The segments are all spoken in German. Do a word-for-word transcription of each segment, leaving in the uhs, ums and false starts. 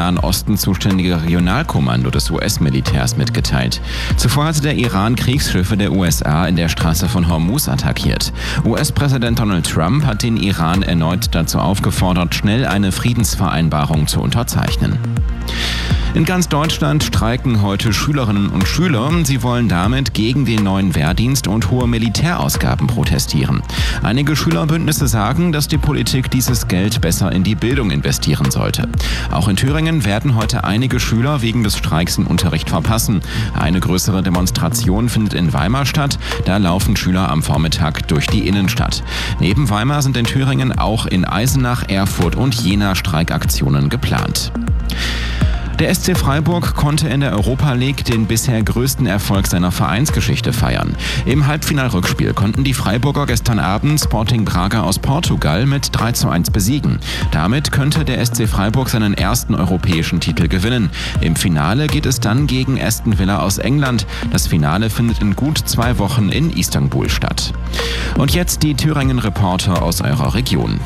Nahen Osten zuständige Regionalkommando des U S-Militärs mitgeteilt. Zuvor hatte der Iran Kriegsschiffe der U S A in der Straße von Hormuz attackiert. U S-Präsident Donald Trump hat den Iran erneut dazu aufgefordert, schnell eine Friedensvereinbarung zu unterzeichnen. In ganz Deutschland streiken heute Schülerinnen und Schüler. Sie wollen damit gegen den neuen Wehrdienst und hohe Militärausgaben protestieren. Einige Schülerbündnisse sagen, dass die Politik dieses Geld besser in die Bildung investieren sollte. Auch in Thüringen werden heute einige Schüler wegen des Streiks den Unterricht verpassen. Eine größere Demonstration findet in Weimar statt. Da laufen Schüler am Vormittag durch die Innenstadt. Neben Weimar sind in Thüringen auch in Eisenach, Erfurt und Jena Streikaktionen geplant. Der S C Freiburg konnte in der Europa League den bisher größten Erfolg seiner Vereinsgeschichte feiern. Im Halbfinalrückspiel konnten die Freiburger gestern Abend Sporting Braga aus Portugal mit drei zu eins besiegen. Damit könnte der S C Freiburg seinen ersten europäischen Titel gewinnen. Im Finale geht es dann gegen Aston Villa aus England. Das Finale findet in gut zwei Wochen in Istanbul statt. Und jetzt die Thüringen-Reporter aus eurer Region.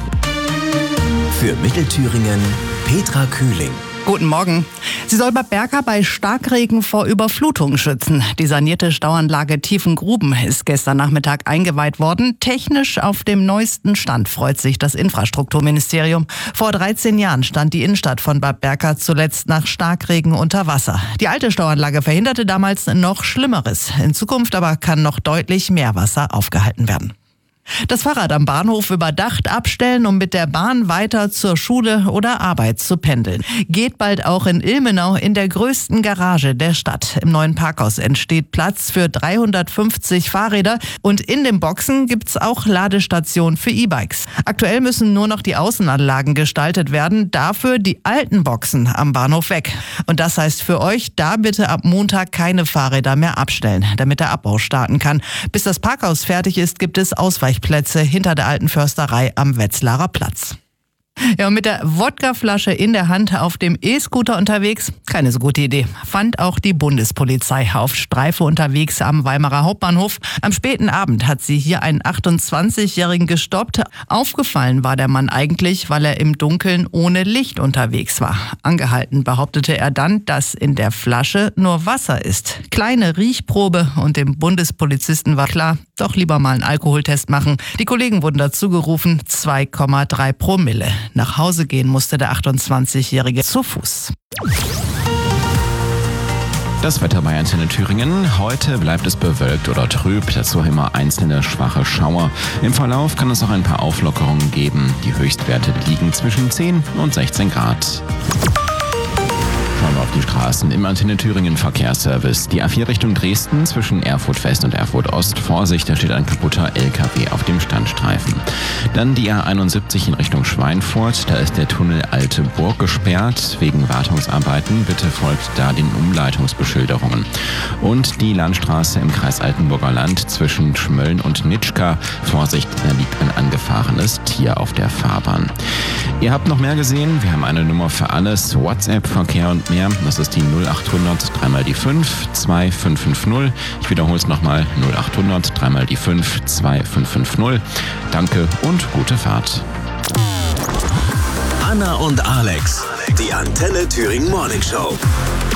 Für Mittelthüringen Petra Kühling. Guten Morgen. Sie soll Bad Berka bei Starkregen vor Überflutung schützen. Die sanierte Stauanlage Tiefengruben ist gestern Nachmittag eingeweiht worden. Technisch auf dem neuesten Stand, freut sich das Infrastrukturministerium. Vor dreizehn Jahren stand die Innenstadt von Bad Berka zuletzt nach Starkregen unter Wasser. Die alte Stauanlage verhinderte damals noch Schlimmeres. In Zukunft aber kann noch deutlich mehr Wasser aufgehalten werden. Das Fahrrad am Bahnhof überdacht abstellen, um mit der Bahn weiter zur Schule oder Arbeit zu pendeln. Geht bald auch in Ilmenau in der größten Garage der Stadt. Im neuen Parkhaus entsteht Platz für dreihundertfünfzig Fahrräder und in den Boxen gibt's auch Ladestationen für E-Bikes. Aktuell müssen nur noch die Außenanlagen gestaltet werden, dafür die alten Boxen am Bahnhof weg. Und das heißt für euch, da bitte ab Montag keine Fahrräder mehr abstellen, damit der Abbau starten kann. Bis das Parkhaus fertig ist, gibt es Ausweichplätze hinter der alten Försterei am Wetzlarer Platz. Ja, und mit der Wodkaflasche in der Hand auf dem E-Scooter unterwegs, keine so gute Idee. Fand auch die Bundespolizei auf Streife unterwegs am Weimarer Hauptbahnhof. Am späten Abend hat sie hier einen achtundzwanzigjährigen gestoppt. Aufgefallen war der Mann eigentlich, weil er im Dunkeln ohne Licht unterwegs war. Angehalten behauptete er dann, dass in der Flasche nur Wasser ist. Kleine Riechprobe und dem Bundespolizisten war klar, doch lieber mal einen Alkoholtest machen. Die Kollegen wurden dazu gerufen, zwei Komma drei Promille. Nach Hause gehen musste der achtundzwanzigjährige zu Fuß. Das Wetter bei Antenne Thüringen. Heute bleibt es bewölkt oder trüb, dazu immer einzelne schwache Schauer. Im Verlauf kann es auch ein paar Auflockerungen geben. Die Höchstwerte liegen zwischen zehn und sechzehn Grad. Schauen wir auf die Straßen im Antenne Thüringen Verkehrsservice. Die A vier Richtung Dresden zwischen Erfurt West und Erfurt Ost. Vorsicht, da steht ein kaputter L K W auf dem Standstreifen. Dann die A einundsiebzig in Richtung Schweinfurt. Da ist der Tunnel Alte Burg gesperrt. Wegen Wartungsarbeiten bitte folgt da den Umleitungsbeschilderungen. Und die Landstraße im Kreis Altenburger Land zwischen Schmölln und Nitschka. Vorsicht, da liegt ein angefahrenes Tier auf der Fahrbahn. Ihr habt noch mehr gesehen. Wir haben eine Nummer für alles. WhatsApp, Verkehr und mehr. Das ist die null achthundert dreimal die fünf zwei fünf fünf null. Ich wiederhole es nochmal. null achthundert dreimal die fünf zwei fünf fünf null. Danke und gute Fahrt. Anna und Alex, die Antenne Thüringen Morning Show.